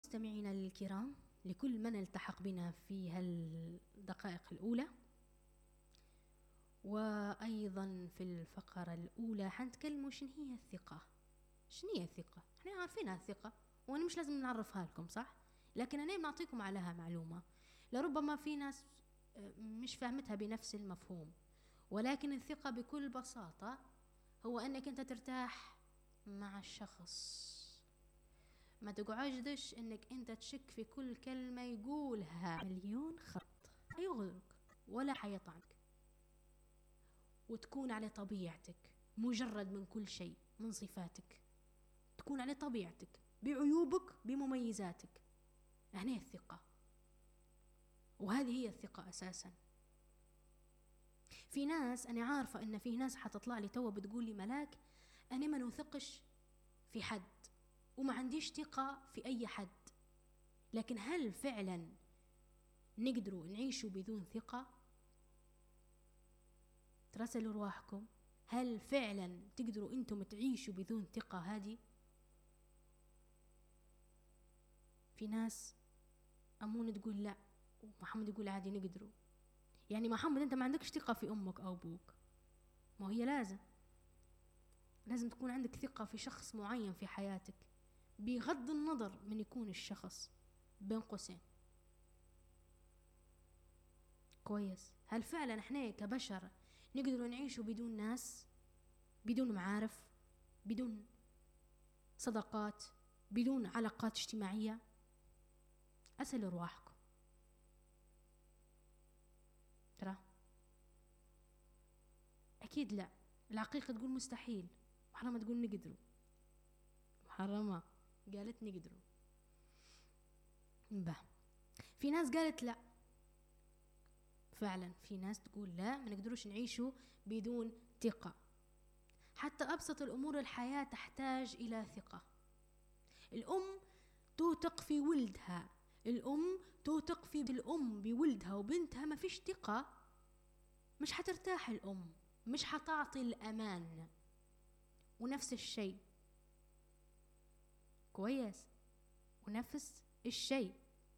مستمعينا الكرام، لكل من التحق بنا في هالدقائق الأولى، وأيضا في الفقرة الأولى حنتكلموا شنو هي الثقة. شنو هي الثقة؟ احنا عارفينها الثقة، وأنا مش لازم نعرفها لكم، صح؟ لكن أنا بنعطيكم عليها معلومة. لربما في ناس مش فاهمتها بنفس المفهوم، ولكن الثقة بكل بساطة هو أنك أنت ترتاح مع الشخص، ما تقعدش انك انت تشك في كل كلمة يقولها مليون خط، حيغلق ولا حيطعنك، وتكون على طبيعتك، مجرد من كل شيء من صفاتك، تكون على طبيعتك بعيوبك بمميزاتك. هنا الثقة، وهذه هي الثقة أساسا. في ناس أنا عارفة أن في ناس حتطلع لي توا بتقول لي ملاك أنا ما نثقش في حد وما عنديش ثقة في أي حد، لكن هل فعلا نقدروا نعيشوا بدون ثقة؟ ترسلوا رواحكم، هل فعلا تقدروا أنتم تعيشوا بدون ثقة هذه؟ في ناس أمون تقول لا، ومحمد يقول عادي نقدروا. يعني محمد أنت ما عندكش ثقة في أمك أو أبوك، ما هي لازم تكون عندك ثقة في شخص معين في حياتك، بغض النظر من يكون الشخص، بين قوسين. كويس، هل فعلا احنا كبشر نقدر نعيشوا بدون ناس، بدون معارف، بدون صداقات، بدون علاقات اجتماعية؟ أسأل أرواحكم. ترى أكيد لا، الحقيقة تقول مستحيل، محرمة تقول نقدروا، محرمة قالت نقدروا. في ناس قالت لا، فعلا في ناس تقول لا، ما نقدروش نعيشوا بدون ثقة. حتى أبسط الأمور الحياة تحتاج إلى ثقة. الأم توثق في ولدها، الأم توثق في الأم بولدها وبنتها، ما فيش ثقة مش حترتاح الأم، مش حتعطي الأمان. ونفس الشيء، كويس، ونفس الشيء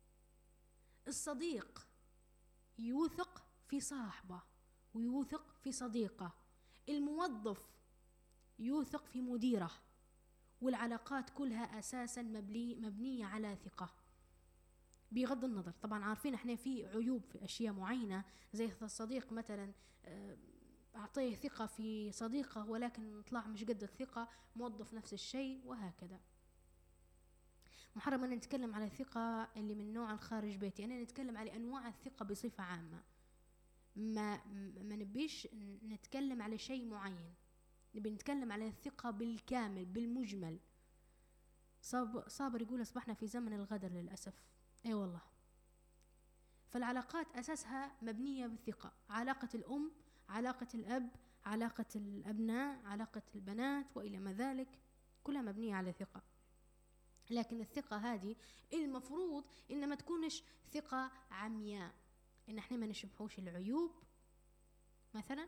الصديق يوثق في صاحبه ويوثق في صديقه، الموظف يوثق في مديره، والعلاقات كلها أساسا مبنية على ثقة. بغض النظر طبعا عارفين احنا في عيوب في أشياء معينة، زي الصديق مثلا أعطيه ثقة في صديقه ولكن طلع مش قد الثقة، موظف نفس الشيء، وهكذا. محرم أن نتكلم على الثقة اللي من نوع الخارج بيتي، أنا نتكلم على أنواع الثقة بصفة عامة. ما نبيش نتكلم على شيء معين، نبي نتكلم على الثقة بالكامل بالمجمل. صابر يقول أصبحنا في زمن الغدر للأسف. أي والله. فالعلاقات أساسها مبنية بالثقة، علاقة الأم، علاقة الأب، علاقة الأبناء، علاقة البنات وإلى ما ذلك، كلها مبنية على ثقة. لكن الثقة هذه المفروض إن ما تكونش ثقة عمياء، إن احنا ما نشبهوش العيوب. مثلا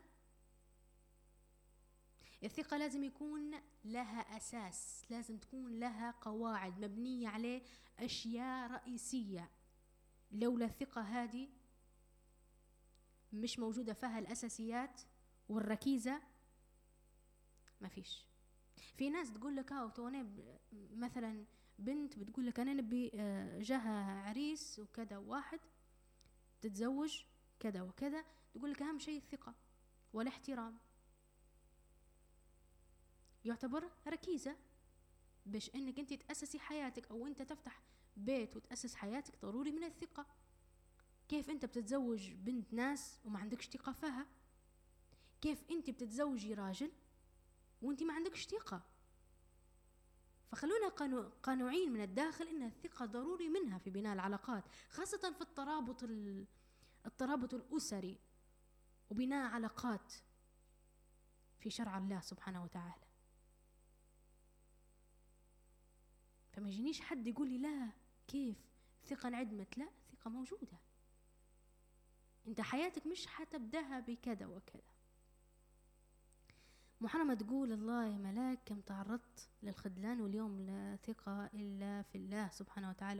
الثقة لازم يكون لها أساس، لازم تكون لها قواعد مبنية عليه أشياء رئيسية. لولا الثقة هذه مش موجودة فيها الأساسيات والركيزة، ما فيش. في ناس تقول لك مثلا بنت بتقول لك أنا نبي جاها عريس وكذا، واحد تتزوج كذا وكذا، تقول لك أهم شيء الثقة والاحترام، يعتبر ركيزة باش انك انت تأسسي حياتك، او انت تفتح بيت وتأسس حياتك، ضروري من الثقة. كيف انت بتتزوج بنت ناس وما عندكش ثقة فيها؟ كيف انت بتتزوجي راجل وانت ما عندكش ثقة؟ فخلونا قانوعين من الداخل ان الثقة ضروري منها في بناء العلاقات، خاصة في الترابط الأسري وبناء علاقات في شرع الله سبحانه وتعالى. فما يجينيش حد يقول لي لا كيف الثقة انعدمت، لا، الثقة موجودة، انت حياتك مش حتبدأها بكذا وكذا. محرمة تقول الله يا ملاك كم تعرضت للخذلان واليوم لا ثقة إلا في الله سبحانه وتعالى.